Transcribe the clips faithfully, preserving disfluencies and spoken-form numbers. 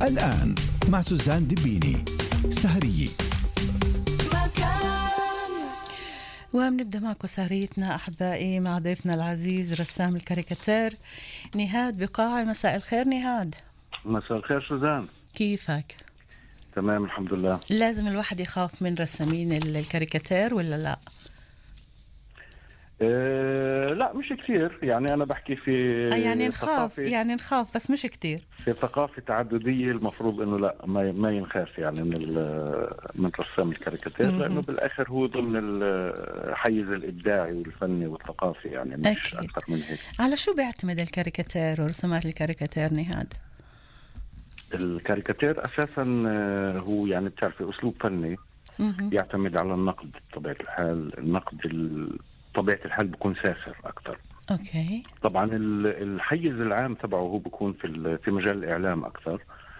الآن مع سوزان دبيني سهرية. وبنبدأ معكم سهريتنا أحبائي مع ضيفنا العزيز رسام الكاريكاتير نهاد بقاع. مساء الخير نهاد. مساء الخير سوزان، كيفك؟ تمام الحمد لله. لازم الواحد يخاف من رسامين الكاريكاتير ولا لا؟ أه لا مش كثير، يعني أنا بحكي في آه يعني نخاف يعني نخاف بس مش كثير. في ثقافة تعددية المفروض إنه لا ما ما ينخاف يعني من من رسام الكاريكاتير، لأنه بالآخر هو ضمن الحيز الإبداعي والفني والثقافي، يعني مش أكيد. أكثر من هيك. على شو بيعتمد الكاريكاتير ورسومات الكاريكاتير نهاد؟ الكاريكاتير أساسا هو يعني بتعرفي أسلوب فني يعتمد على النقد بطبيعة الحال. النقد بطبيعة الحال بيكون ساخر أكثر. اوكي. طبعا الحيز العام تبعه هو بيكون في في مجال الإعلام أكثر.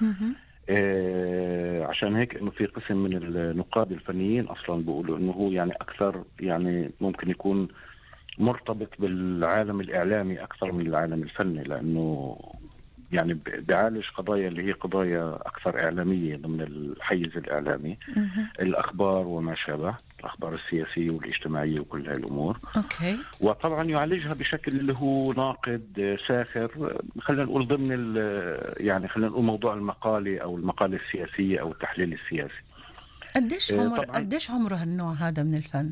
آه عشان هيك إنه في قسم من النقاد الفنيين أصلا بيقولوا إنه هو يعني أكثر، يعني ممكن يكون مرتبط بالعالم الإعلامي أكثر من العالم الفني، لأنه يعني بيعالج قضايا اللي هي قضايا أكثر إعلامية ضمن الحيز الإعلامي. الأخبار وما شابه، الأخبار السياسية والاجتماعية وكل هاي الأمور. أوكي. وطبعا يعالجها بشكل اللي هو ناقد ساخر، خلينا نقول ضمن يعني خلينا نقول موضوع المقالة أو المقالة السياسية أو التحليل السياسي. قديش عمر قديش عمره هالنوع هذا من الفن؟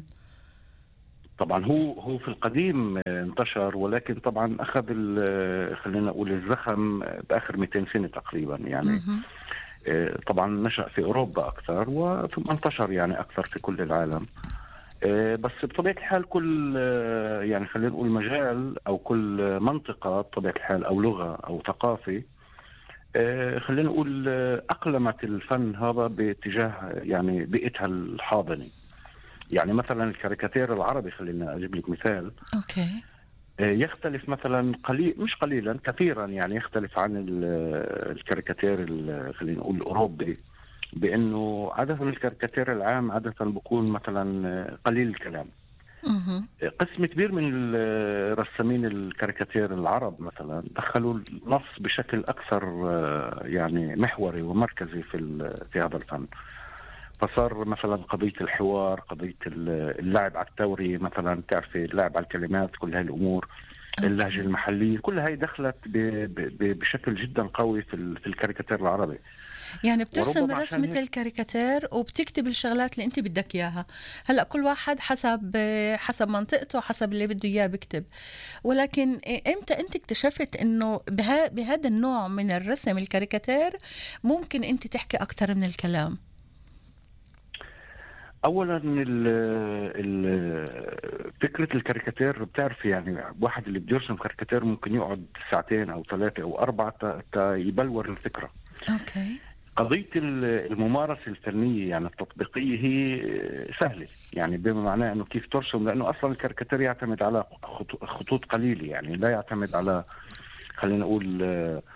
طبعا هو هو في القديم انتشر، ولكن طبعا اخذ خلينا نقول الزخم باخر مئتين سنه تقريبا يعني. طبعا نشأ في اوروبا اكثر وثم انتشر يعني اكثر في كل العالم. بس بطبيعه الحال كل يعني خلينا نقول مجال او كل منطقه بطبيعه الحال او لغه او ثقافه خلينا نقول اقلمت الفن هذا باتجاه يعني بيئتها الحاضنه. يعني مثلا الكاريكاتير العربي، خلينا اجيب لك مثال. اوكي. يختلف مثلا قليل مش قليلا كثيرا، يعني يختلف عن الكاريكاتير خلينا نقول الاوروبي، بانه عاده الكاريكاتير العام عاده بيكون مثلا قليل الكلام. اها. قسم كبير من رسامين الكاريكاتير العرب مثلا دخلوا النص بشكل اكثر يعني محوري ومركزي في في هذا الفن. فصار مثلا قضية الحوار، قضية اللعب على التوري مثلا، تعرفي اللعب على الكلمات، كل هاي الأمور. اللهجة المحلية كل هاي دخلت بشكل جدا قوي في في الكاريكاتير العربي. يعني بترسم رسمة الكاريكاتير وبتكتب الشغلات اللي انت بدك اياها. هلا كل واحد حسب حسب منطقته حسب اللي بده اياه بكتب، ولكن امتى انت اكتشفت انه بها بهذا النوع من الرسم الكاريكاتير ممكن انت تحكي اكتر من الكلام؟ اولا ال ال فكره الكاريكاتير بتعرف يعني واحد اللي بده يرسم كاريكاتير ممكن يقعد ساعتين او ثلاثه او اربعه تا يبلور الفكره. اوكي. قضيه الممارسه الفنيه يعني التطبيقيه هي سهله، يعني بما معناه انه كيف ترسم، لانه اصلا الكاريكاتير يعتمد على خطوط قليله، يعني لا يعتمد على خلينا نقول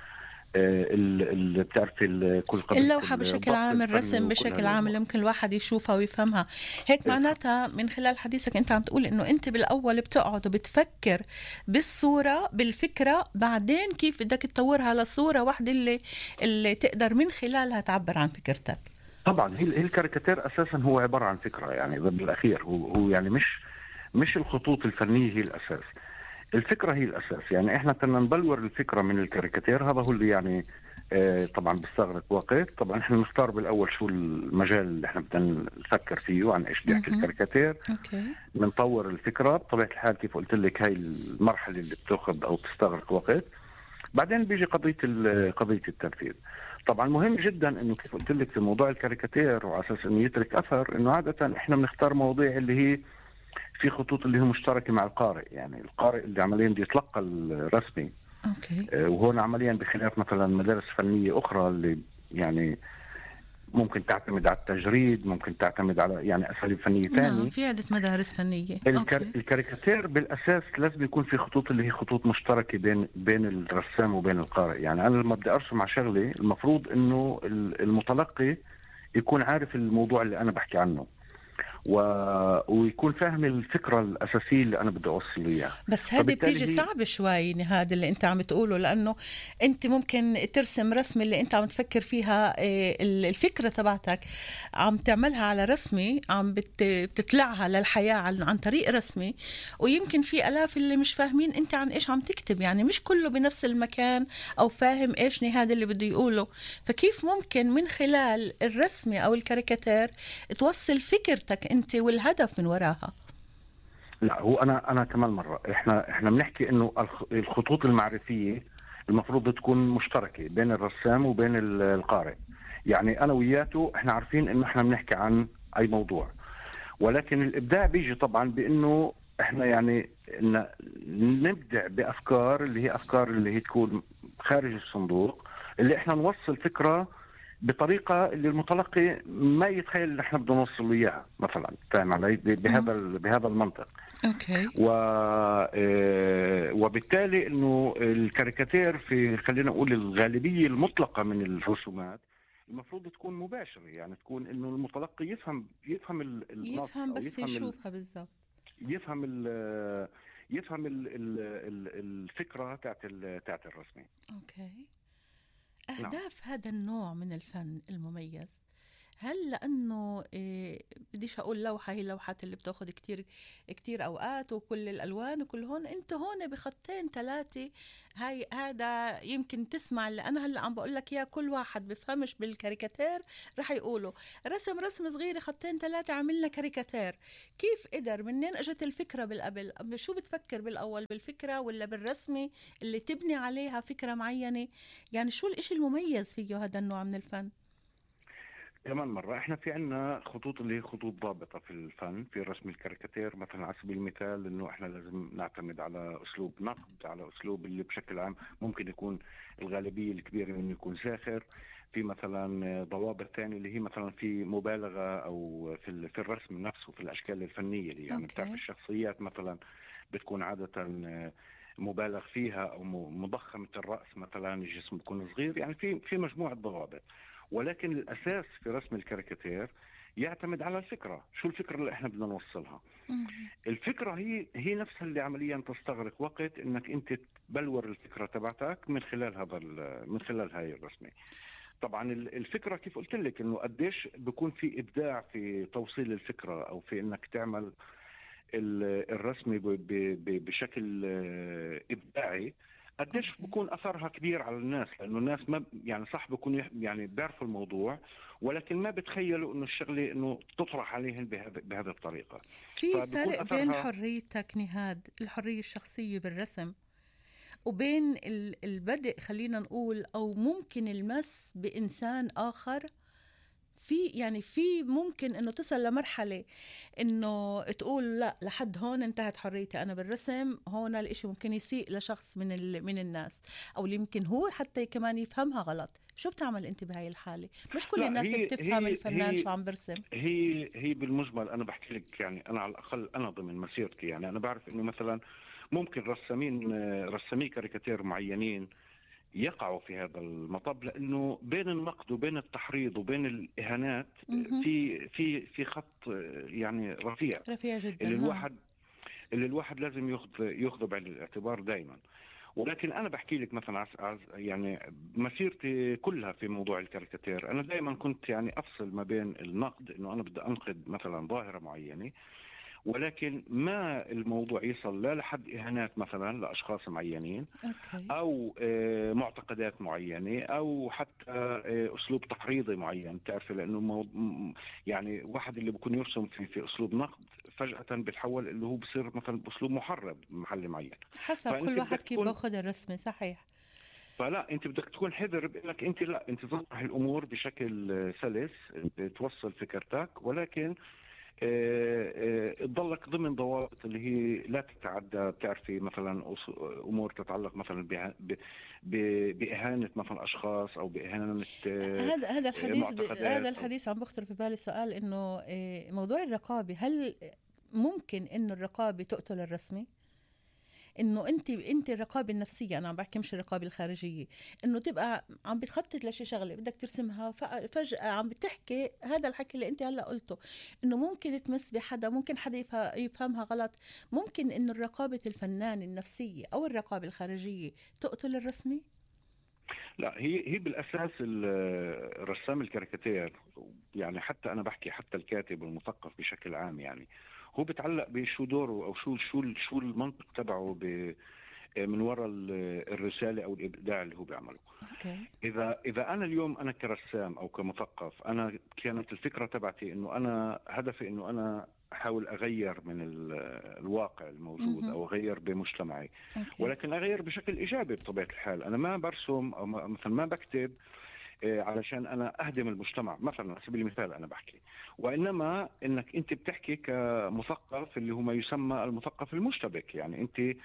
اللي بتعرف كل قضية اللوحة بشكل عام، الرسم بشكل عام اللي ممكن الواحد يشوفها ويفهمها. هيك معناتها من خلال حديثك انت عم تقول انه انت بالاول بتقعد وبتفكر بالصورة بالفكرة، بعدين كيف بدك تطورها لصورة واحدة اللي اللي تقدر من خلالها تعبر عن فكرتك. طبعا هي الكاريكاتير اساسا هو عبارة عن فكرة، يعني بالاخير هو هو يعني مش مش الخطوط الفنية هي الاساس، الفكرة هي الأساس. يعني إحنا كنا نبلور الفكرة من الكاريكاتير، هذا هو اللي يعني آه طبعا بيستغرق وقت. طبعا إحنا نختار بالأول شو المجال اللي إحنا بدنا نفكر فيه عن إيش بيحكي الكاريكاتير. أوكي. بنطور الفكرة بطبيعة الحال كيف قلت لك، هاي المرحلة اللي بتاخذ أو بتستغرق وقت. بعدين بيجي قضية قضية التنفيذ. طبعا مهم جدا إنه كيف قلت لك في موضوع الكاريكاتير وعلى أساس إنه يترك أثر، إنه عادة إحنا بنختار مواضيع اللي هي في خطوط اللي هي مشتركة مع القارئ، يعني القارئ اللي عمليا بده يتلقى الرسمي. أوكي. آه وهون عمليا بخلاف مثلا مدارس فنية أخرى اللي يعني ممكن تعتمد على التجريد، ممكن تعتمد على يعني أساليب فنية ثانية. نعم، في عدة مدارس فنية. الكار... الكاريكاتير بالأساس لازم يكون في خطوط اللي هي خطوط مشتركة بين بين الرسام وبين القارئ. يعني أنا لما بدي أرسم على شغلة المفروض إنه المتلقي يكون عارف الموضوع اللي أنا بحكي عنه، و... ويكون فاهم الفكرة الأساسية اللي أنا بدي أوصل إياها. بس هذه بتيجي هي... صعبة شوي نهاد اللي أنت عم تقوله، لأنه أنت ممكن ترسم رسمة اللي أنت عم تفكر فيها، الفكرة تبعتك عم تعملها على رسمي، عم بت... بتطلعها للحياة عن... عن طريق رسمي، ويمكن في ألاف اللي مش فاهمين أنت عن إيش عم تكتب، يعني مش كله بنفس المكان أو فاهم إيش نهاد اللي بده يقوله. فكيف ممكن من خلال الرسمة أو الكاريكاتير توصل فكرتك أنت والهدف من وراها؟ لا، هو انا انا كمان مره احنا احنا بنحكي انه الخطوط المعرفيه المفروض تكون مشتركه بين الرسام وبين القارئ. يعني انا وياته احنا عارفين انه احنا بنحكي عن اي موضوع، ولكن الابداع بيجي طبعا بانه احنا يعني إن نبدع بافكار اللي هي افكار اللي هي تكون خارج الصندوق، اللي احنا نوصل فكره بطريقه اللي المتلقي ما يتخيل ان احنا بدنا نوصل له اياها مثلا. فاهم علي؟ بهذا بهذا المنطق. اوكي. و وبالتالي انه الكاريكاتير في، خلينا نقول، الغالبيه المطلقه من الرسومات المفروض تكون مباشره، يعني تكون انه المتلقي يفهم يفهم النص، يفهم بس يفهم يشوفها بالضبط، يفهم ال يفهم ال الفكره تاعت تاعت الرسمه. اوكي. أهداف نعم. هذا النوع من الفن المميز، هل لأنه إيه بديش أقول لوحة هي لوحات اللي بتاخد كتير كتير أوقات وكل الألوان وكل هون، أنت هون بخطين ثلاثة، هاي هذا يمكن تسمع اللي أنا هلأ عم بقول لك إياه، كل واحد بفهمش بالكاريكاتير رح يقوله رسم رسم صغيرة خطين ثلاثة عملنا كاريكاتير. كيف قدر؟ منين أجت الفكرة بالقبل؟ شو بتفكر بالأول، بالفكرة ولا بالرسمة اللي تبني عليها فكرة معينة؟ يعني شو الإشي المميز فيه هذا النوع من الفن؟ كمان مرة احنا في عنا خطوط اللي هي خطوط ضابطة في الفن، في رسم الكاريكاتير مثلا على سبيل المثال، انه احنا لازم نعتمد على اسلوب نقد، على اسلوب اللي بشكل عام ممكن يكون الغالبية الكبيرة منه يكون ساخر. في مثلا ضوابط ثانية اللي هي مثلا في مبالغة او في في الرسم نفسه، في الاشكال الفنية اللي يعني بتعرف الشخصيات مثلا بتكون عادة مبالغ فيها او مضخمة الرأس، مثلا الجسم بيكون صغير، يعني في في مجموعة ضوابط. ولكن الأساس في رسم الكاريكاتير يعتمد على الفكرة. شو الفكرة اللي احنا بدنا نوصلها؟ الفكرة هي هي نفسها اللي عمليا تستغرق وقت انك انت تبلور الفكرة تبعتك من خلال هذا من خلال هاي الرسمة. طبعا الفكرة كيف قلت لك انه قديش بيكون في ابداع في توصيل الفكرة او في انك تعمل الرسمة بشكل ابداعي، قديش بكون اثرها كبير على الناس، لانه الناس ما يعني صح بكون يعني بيعرفوا الموضوع، ولكن ما بتخيلوا انه الشغله انه تطرح عليهم بهذا بهذه الطريقه. في فرق بين حريتك نهاد، الحريه الشخصيه بالرسم، وبين البدء خلينا نقول او ممكن المس بانسان اخر. في يعني في ممكن انه تصل لمرحله انه تقول لا لحد هون انتهت حريتي انا بالرسم، هون الاشي ممكن يسيء لشخص من من الناس، او يمكن هو حتى كمان يفهمها غلط. شو بتعمل انت بهاي الحاله؟ مش كل الناس بتفهم هي الفنان هي شو عم برسم. هي هي بالمجمل انا بحكي لك، يعني انا على الاقل انا ضمن مسيرتي يعني انا بعرف انه مثلا ممكن رسامين رسامي كاريكاتير معينين يقعوا في هذا المطب، لانه بين النقد وبين التحريض وبين الاهانات في في في خط يعني رفيع رفيع جدا اللي الواحد اللي الواحد لازم ياخذ ياخذه بعين الاعتبار دائما. ولكن انا بحكي لك مثلا عز عز يعني مسيرتي كلها في موضوع الكاريكاتير، انا دائما كنت يعني افصل ما بين النقد، انه انا بدي انقد مثلا ظاهره معينه، ولكن ما الموضوع يصل لا لحد إهانات مثلا لأشخاص معينين أوكي. أو معتقدات معينة أو حتى أسلوب تحريضي معين. تعرف لأنه مو يعني واحد اللي بيكون يرسم في, في أسلوب نقد فجأة بيتحول اللي هو بصير مثلا بأسلوب محرض محل معين، حسب كل واحد كيف باخذ الرسمة. صحيح. فلا انت بدك تكون حذر بانك انت لا انت تطرح الامور بشكل سلس توصل فكرتك، ولكن تضلك ضمن ضوابط اللي هي لا تتعدى. بتعرفي مثلا امور تتعلق مثلا باهانه مثلا اشخاص او باهانه هذا هذا الحديث هذا الحديث عم بخطر في بالي سؤال، انه موضوع الرقابه، هل ممكن انه الرقابه تقتل الرسمي؟ انه انت انت الرقابه النفسيه، انا عم بحكي مش الرقابه الخارجيه، انه تبقى عم بتخطط لشي شغله بدك ترسمها، فجاه عم بتحكي هذا الحكي اللي انت هلا قلته، انه ممكن تمس بحدا، ممكن حدا يفهمها غلط. ممكن انه الرقابه الفنان النفسيه او الرقابه الخارجيه تقتل الرسمي؟ لا، هي هي بالاساس الرسام الكاريكاتير، يعني حتى انا بحكي حتى الكاتب والمثقف بشكل عام، يعني هو بتعلق بشو دوره او شو شو شو المنطق تبعه من وراء الرساله او الابداع اللي هو بيعمله. أوكي. اذا اذا انا اليوم انا كرسام او كمثقف، انا كانت الفكره تبعتي انه انا هدفي انه انا احاول اغير من الواقع الموجود او اغير بمجتمعي. أوكي. ولكن اغير بشكل ايجابي بطبيعه الحال. انا ما برسم او مثلا ما بكتب علشان انا اهدم المجتمع مثلا على سبيل المثال، انا بحكي، وانما انك انت بتحكي كمثقف اللي هو ما يسمى المثقف المشتبك. يعني انت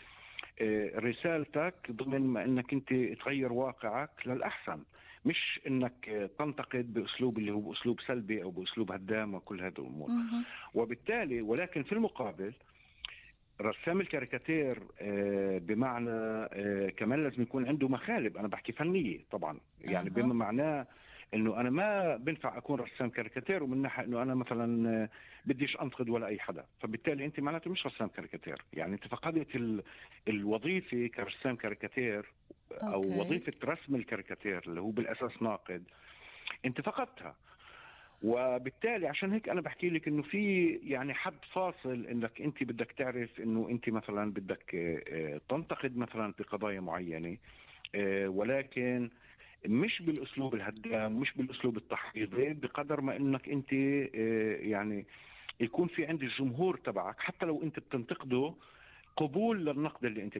رسالتك ضمن ما انك انت تغير واقعك للاحسن، مش انك تنتقد باسلوب اللي هو باسلوب سلبي او باسلوب هدام وكل هذه الامور. وبالتالي ولكن في المقابل رسام الكاريكاتير بمعنى كمان لازم يكون عنده مخالب، انا بحكي فنيه طبعا، يعني أه. بما معناه انه انا ما بنفع اكون رسام كاريكاتير ومن ناحيه انه انا مثلا بديش انتقد ولا اي حدا، فبالتالي انت معناته مش رسام كاريكاتير. يعني انت فقدت ال... الوظيفه كرسام كاريكاتير او أوكي. وظيفه رسم الكاريكاتير اللي هو بالاساس ناقد، انت فقدتها. وبالتالي عشان هيك انا بحكي لك انه في يعني حد فاصل، انك انت بدك تعرف انه انت مثلا بدك تنتقد مثلا بقضايا معينه، ولكن مش بالاسلوب الهدام، مش بالاسلوب التحريضي، بقدر ما انك انت يعني يكون في عند الجمهور تبعك حتى لو انت بتنتقده قبول للنقد اللي انت